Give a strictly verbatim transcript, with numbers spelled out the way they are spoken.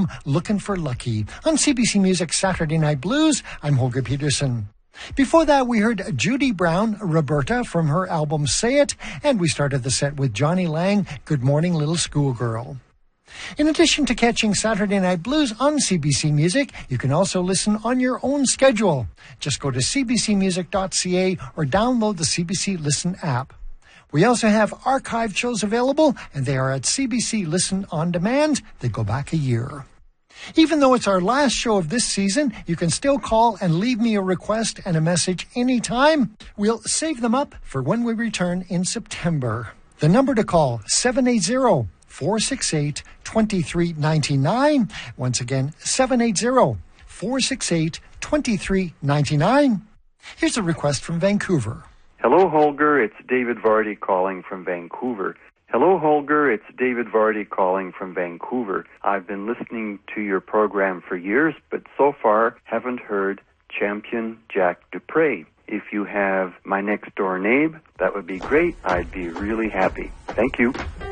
from Looking for Lucky. On C B C Music Saturday Night Blues, I'm Holger Peterson. Before that, we heard Judy Brown, Roberta, from her album Say It, and we started the set with Johnny Lang, Good Morning Little Schoolgirl. In addition to catching Saturday Night Blues on C B C Music, you can also listen on your own schedule. Just go to c b c music dot c a or download the C B C Listen app. We also have archived shows available, and they are at C B C Listen On Demand. They go back a year. Even though it's our last show of this season, you can still call and leave me a request and a message anytime. We'll save them up for when we return in September. The number to call, seven eight zero, four six eight, two three nine nine. Once again, seven eight zero, four six eight, two three nine nine. Here's a request from Vancouver. Hello, Holger. It's David Vardy calling from Vancouver. Hello, Holger. It's David Vardy calling from Vancouver. I've been listening to your program for years, but so far haven't heard Champion Jack Dupre. If you have My Next Door Neighbor, that would be great. I'd be really happy. Thank you.